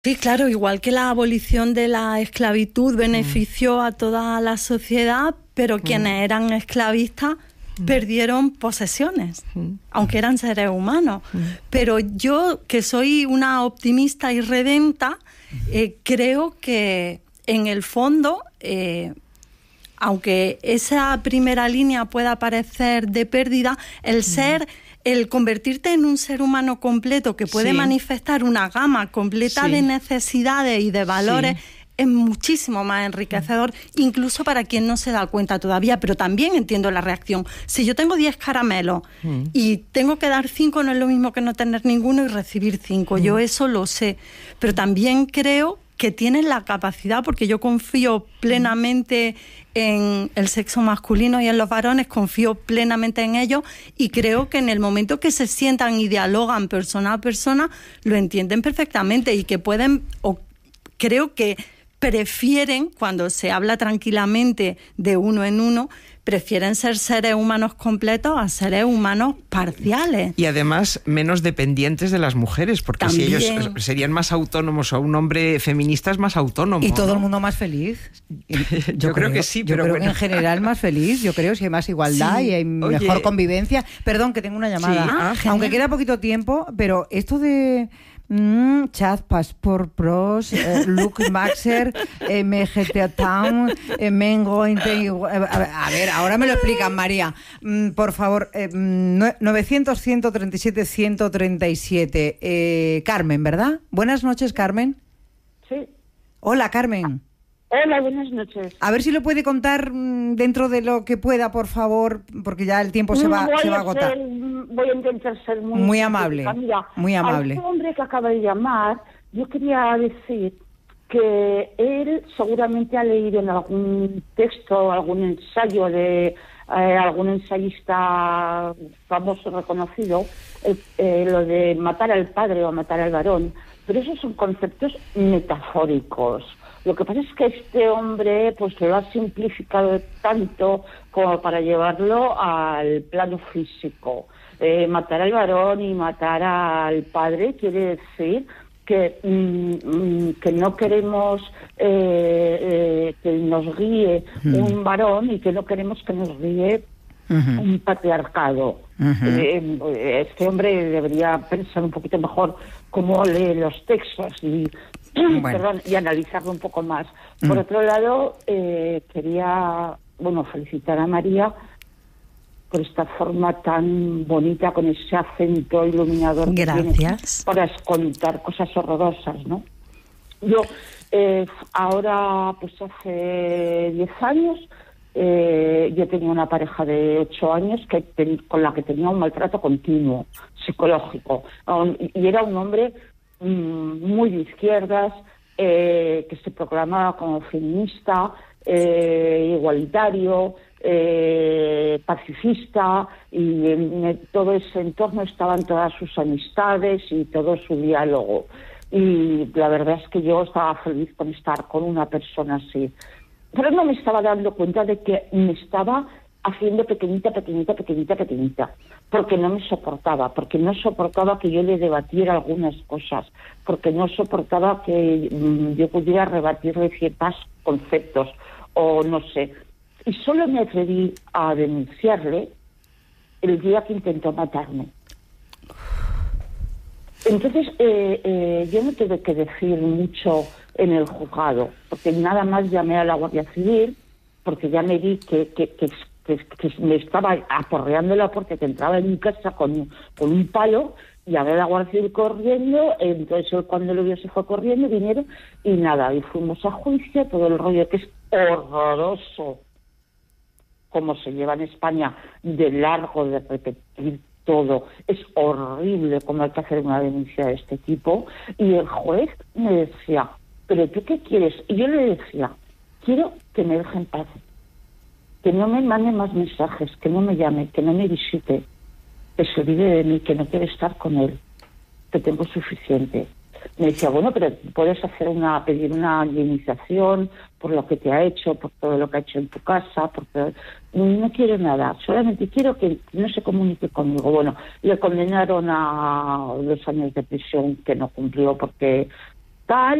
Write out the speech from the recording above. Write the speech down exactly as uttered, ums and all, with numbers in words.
Sí, claro, igual que la abolición de la esclavitud benefició mm. a toda la sociedad, pero mm. quienes eran esclavistas mm. perdieron posesiones, mm. aunque eran seres humanos. Mm. Pero yo, que soy una optimista y redenta, eh, creo que en el fondo, eh, aunque esa primera línea pueda parecer de pérdida, el mm. ser... el convertirte en un ser humano completo que puede sí. manifestar una gama completa sí. de necesidades y de valores sí. es muchísimo más enriquecedor, mm. incluso para quien no se da cuenta todavía, pero también entiendo la reacción. Si yo tengo diez caramelos mm. y tengo que dar cinco, no es lo mismo que no tener ninguno y recibir cinco. Mm. Yo eso lo sé, pero también creo que tienen la capacidad, porque yo confío plenamente en el sexo masculino y en los varones, confío plenamente en ellos y creo que en el momento que se sientan y dialogan persona a persona, lo entienden perfectamente y que pueden, o creo que prefieren, cuando se habla tranquilamente de uno en uno, prefieren ser seres humanos completos a seres humanos parciales. Y además menos dependientes de las mujeres, porque también, si ellos serían más autónomos, o un hombre feminista es más autónomo. Y todo ¿no? el mundo más feliz. Yo, yo creo, creo que sí, yo pero creo bueno. que en general más feliz, yo creo, si hay más igualdad sí. y hay Oye. mejor convivencia. Perdón, que tengo una llamada. Sí. Ah, Aunque queda poquito tiempo, pero esto de... Mm, Chat, Passport Pros, eh, Luke Maxer, M G T Town, eh, Mengo, Inte, a ver, ahora me lo explican, María. Mm, por favor, eh, novecientos, ciento treinta y siete, ciento treinta y siete. Eh, Carmen, ¿verdad? Buenas noches, Carmen. Sí. Hola, Carmen. Hola, buenas noches. A ver si lo puede contar dentro de lo que pueda, por favor, porque ya el tiempo se va, voy se va a a agotar. Ser, voy a intentar ser muy... Muy amable, Mira, muy amable. A este hombre que acaba de llamar, yo quería decir que él seguramente ha leído en algún texto, algún ensayo de eh, algún ensayista famoso, reconocido, eh, eh, lo de matar al padre o matar al varón, pero esos son conceptos metafóricos. Lo que pasa es que este hombre pues lo ha simplificado tanto como para llevarlo al plano físico. Eh, matar al varón y matar al padre quiere decir que, mm, que no queremos eh, eh, que nos guíe uh-huh. un varón y que no queremos que nos guíe uh-huh. un patriarcado. Uh-huh. Eh, este hombre debería pensar un poquito mejor cómo lee los textos y Bueno. Perdón, y analizarlo un poco más. Por mm. otro lado, eh, quería bueno felicitar a María por esta forma tan bonita, con ese acento iluminador. Gracias. Para contar cosas horrorosas, ¿no? Yo, eh, ahora, pues hace diez años, eh, yo tenía una pareja de ocho años que ten, con la que tenía un maltrato continuo, psicológico. Um, y era un hombre muy de izquierdas, eh, que se proclamaba como feminista, eh, igualitario, eh, pacifista, y en, en todo ese entorno estaban todas sus amistades y todo su diálogo. Y la verdad es que yo estaba feliz con estar con una persona así. Pero no me estaba dando cuenta de que me estaba haciendo pequeñita, pequeñita, pequeñita, pequeñita, porque no me soportaba, porque no soportaba que yo le debatiera algunas cosas, porque no soportaba que mmm, yo pudiera rebatirle ciertos conceptos, o no sé. Y solo me atreví a denunciarle el día que intentó matarme. Entonces, eh, eh, yo no tuve que decir mucho en el juzgado, porque nada más llamé a la Guardia Civil, porque ya me vi que, que, que Que, que me estaba aporreando la puerta, que entraba en mi casa con, con un palo, y a ver la Guardia Civil corriendo. Entonces él, cuando lo vio, se fue corriendo, vinieron y nada, y fuimos a juicio, todo el rollo, que es horroroso como se lleva en España, de largo, de repetir todo, es horrible como hay que hacer una denuncia de este tipo. Y el juez me decía, ¿pero tú qué quieres? Y yo le decía, quiero que me deje en paz, que no me mande más mensajes, que no me llame, que no me visite, que se olvide de mí, que no quiere estar con él, que tengo suficiente. Me decía, bueno, pero puedes hacer una, pedir una indemnización por lo que te ha hecho, por todo lo que ha hecho en tu casa, por todo. No quiero nada, solamente quiero que no se comunique conmigo. Bueno, le condenaron a dos años de prisión que no cumplió porque tal